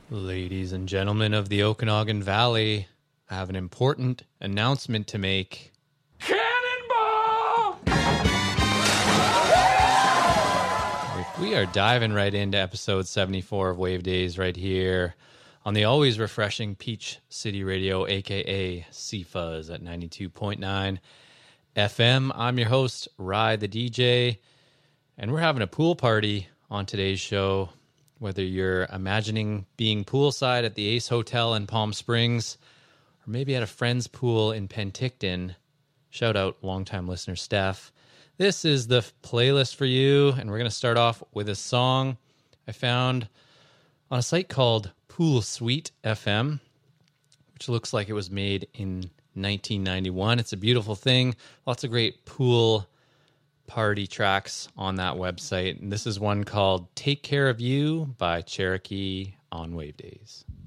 Ladies and gentlemen of the Okanagan Valley, I have an important announcement to make. Cannonball! We are diving right into episode 74 of Wave Days right here on the always refreshing Peach City Radio, aka CFuzz at 92.9 FM. I'm your host, Rye the DJ, and we're having a pool party on today's show. Whether you're imagining being poolside at the Ace Hotel in Palm Springs, or maybe at a friend's pool in Penticton, shout out longtime listener Steph. This is the playlist for you, and we're going to start off with a song I found on a site called Pool Suite FM, which looks like it was made in 1991. It's a beautiful thing. Lots of great pool party tracks on that website. And this is one called Take Care of You by Cherokee on Wave Days.